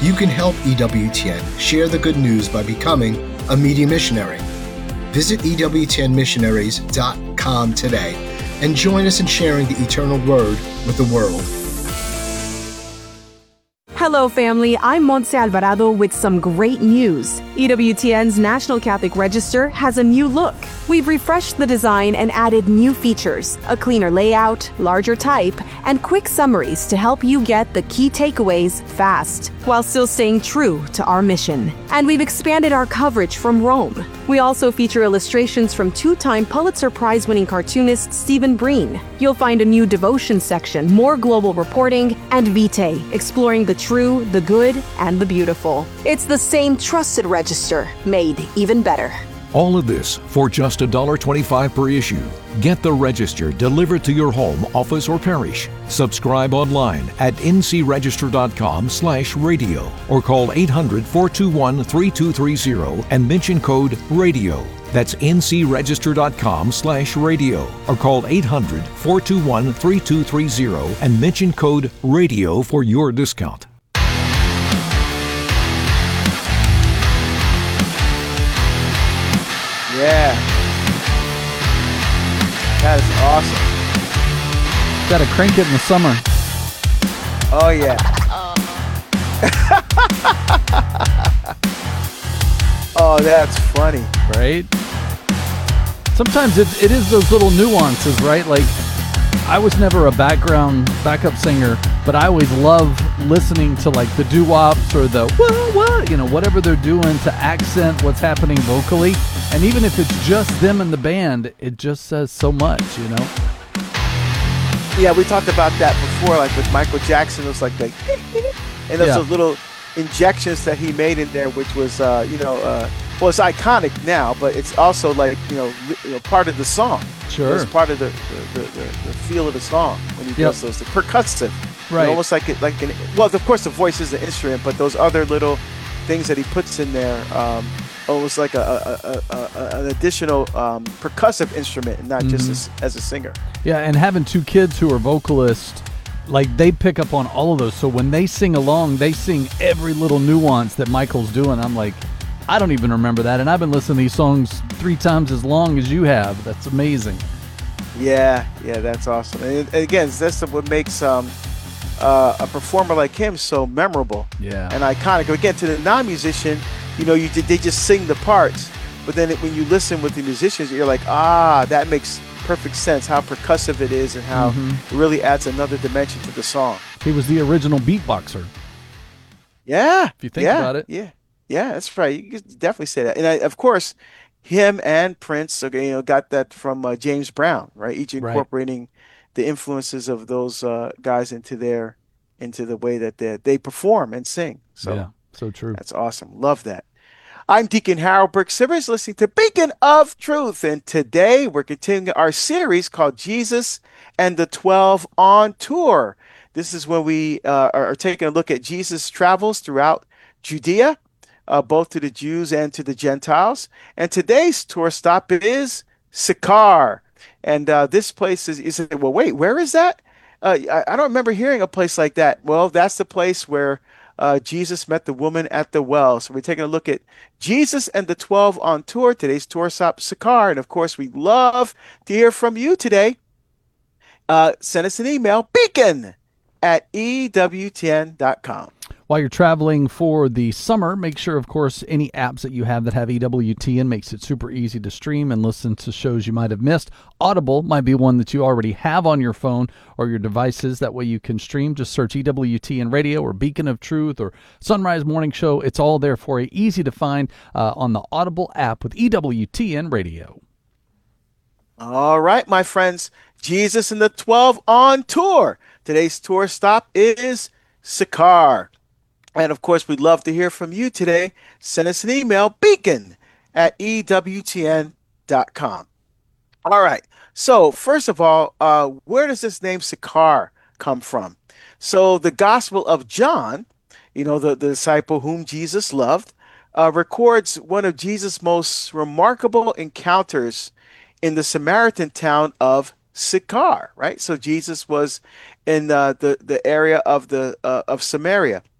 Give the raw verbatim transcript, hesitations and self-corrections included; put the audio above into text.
You can help E W T N share the good news by becoming a media missionary. Visit E W T N missionaries dot com today and join us in sharing the eternal word with the world. Hello, family. I'm Montse Alvarado with some great news. E W T N's National Catholic Register has a new look. We've refreshed the design and added new features, a cleaner layout, larger type, and quick summaries to help you get the key takeaways fast, while still staying true to our mission. And we've expanded our coverage from Rome. We also feature illustrations from two-time Pulitzer Prize-winning cartoonist Stephen Breen. You'll find a new devotion section, more global reporting, and Vitae, exploring the true, the good, and the beautiful. It's the same trusted register, made even better. All of this for just one dollar twenty-five per issue. Get the Register delivered to your home, office, or parish. Subscribe online at n c register dot com slash radio or call eight hundred, four two one, three two three zero and mention code RADIO. That's n c register dot com slash radio or call eight hundred, four two one, three two three zero and mention code RADIO for your discount. Yeah. That is awesome. Gotta crank it in the summer. Oh, yeah. Oh, that's funny. Right? Sometimes it, it is those little nuances, right? Like, I was never a background backup singer, but I always love listening to like the doo-wops or the what, what, you know, whatever they're doing to accent what's happening vocally. And even if it's just them and the band, it just says so much, you know? Yeah, we talked about that before, like with Michael Jackson. It was like, like and those Yeah. little injections that he made in there, which was, uh, you know, uh, well, it's iconic now, but it's also like, you know, li- you know part of the song. Sure. It's part of the the, the, the the feel of the song when he Yep. does those, the percussive. You know, Right. almost like it, like an, well, of course, the voice is the instrument, but those other little things that he puts in there, um, almost like a, a, a, a an additional um, percussive instrument, and not just as, as a singer. Yeah, and having two kids who are vocalists, like they pick up on all of those. So when they sing along, they sing every little nuance that Michael's doing. I'm like, I don't even remember that. And I've been listening to these songs three times as long as you have. That's amazing. Yeah, yeah, that's awesome. And, and again, that's what makes um, uh, a performer like him so memorable Yeah. and iconic. Again, to the non-musician, you know, you they just sing the parts, but then when you listen with the musicians, you're like, ah, that makes perfect sense. How percussive it is, and how Mhm. it really adds another dimension to the song. He was the original beatboxer. Yeah, If you think yeah, about it. yeah, yeah, that's right. You could definitely say that. And I, of course, him and Prince, okay, you know, got that from uh, James Brown, right? Each Right. incorporating the influences of those uh, guys into their into the way that they they perform and sing. So Yeah, so true. that's awesome. Love that. I'm Deacon Harold Burke Sivers, listening to Beacon of Truth, and today we're continuing our series called Jesus and the Twelve on Tour. This is when we uh, are are taking a look at Jesus' travels throughout Judea, uh, both to the Jews and to the Gentiles. And today's tour stop is Sychar. And uh, this place is, is, well, wait, where is that? Uh, I, I don't remember hearing a place like that. Well, that's the place where uh, Jesus met the woman at the well. So we're taking a look at Jesus and the twelve on tour. Today's tour stop, Sychar. And of course, we'd love to hear from you today. Uh, send us an email, beacon at e w t n dot com. While you're traveling for the summer, make sure, of course, any apps that you have that have E W T N makes it super easy to stream and listen to shows you might have missed. Audible might be one that you already have on your phone or your devices. That way you can stream. Just search E W T N Radio or Beacon of Truth or Sunrise Morning Show. It's all there for you. Easy to find uh, on the Audible app with E W T N Radio. All right, my friends, Jesus and the twelve on tour. Today's tour stop is Sychar. And of course, we'd love to hear from you today. Send us an email, beacon at e w t n dot com. All right. So first of all, uh, where does this name Sychar come from? So the Gospel of John, you know, the, the disciple whom Jesus loved, uh, records one of Jesus' most remarkable encounters in the Samaritan town of Sychar, right? So Jesus was in uh, the, the area of the uh, of Samaria.